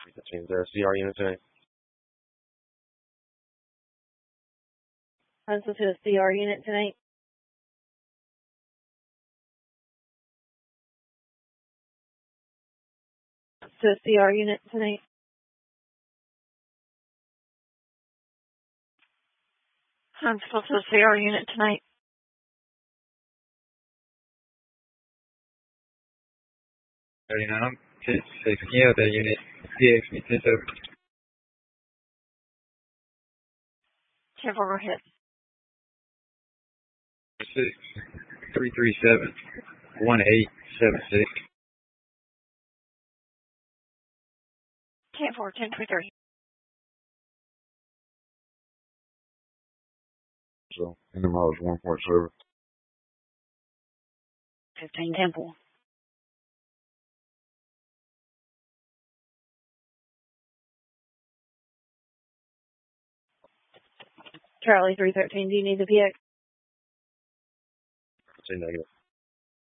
Is there a CR unit tonight? Huntsville to a CR unit tonight. To a CR unit tonight. Huntsville to a CR unit tonight. I'm 6, yeah, that unit. PX, 10 over. 10 4, go ahead. 6, 337, 1876. 10 4, 10 3. So, in the miles 1.7. 15 Temple. Charlie 313, do you need the PX? Negative.